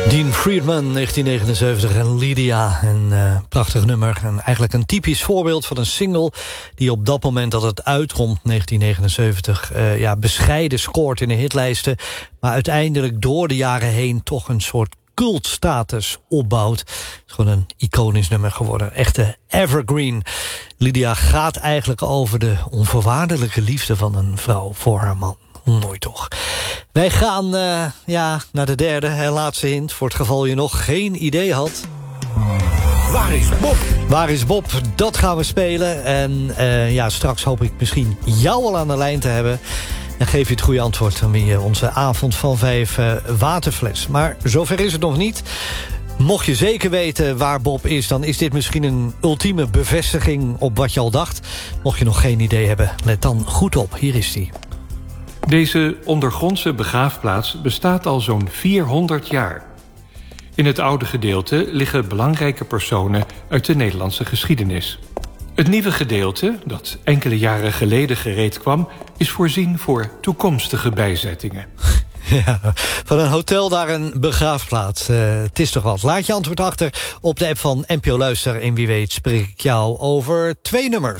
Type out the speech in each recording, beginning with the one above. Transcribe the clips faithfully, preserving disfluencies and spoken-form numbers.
Dean Friedman, negentien negenenzeventig, en Lydia. Een uh, prachtig nummer. En eigenlijk een typisch voorbeeld van een single die op dat moment dat het uitkomt, negentien negenenzeventig... Uh, ja, bescheiden scoort in de hitlijsten, maar uiteindelijk door de jaren heen toch een soort cultstatus opbouwt. Het is gewoon een iconisch nummer geworden. Echte evergreen. Lydia gaat eigenlijk over de onvoorwaardelijke liefde van een vrouw voor haar man. Mooi toch. Wij gaan uh, ja, naar de derde en laatste hint, voor het geval je nog geen idee had. Waar is Bob? Waar is Bob? Dat gaan we spelen. En uh, ja, straks hoop ik misschien jou al aan de lijn te hebben. En geef je het goede antwoord, dan win je onze avond van vijf uh, waterfles. Maar zover is het nog niet. Mocht je zeker weten waar Bob is, dan is dit misschien een ultieme bevestiging op wat je al dacht. Mocht je nog geen idee hebben, let dan goed op. Hier is hij. Deze ondergrondse begraafplaats bestaat al zo'n vierhonderd jaar. In het oude gedeelte liggen belangrijke personen uit de Nederlandse geschiedenis. Het nieuwe gedeelte, dat enkele jaren geleden gereed kwam, is voorzien voor toekomstige bijzettingen. Ja, van een hotel naar een begraafplaats. Uh, het is toch wat. Laat je antwoord achter op de app van N P O Luister. En wie weet spreek ik jou over twee nummers.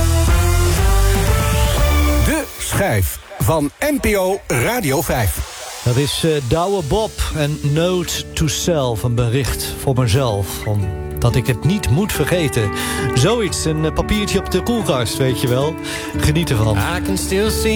De schijf van N P O Radio vijf. Dat is uh, Douwe Bob en Note to Self. Een bericht voor mezelf. Van dat ik het niet moet vergeten. Zoiets, een papiertje op de koelkast, weet je wel. Geniet ervan. I can still see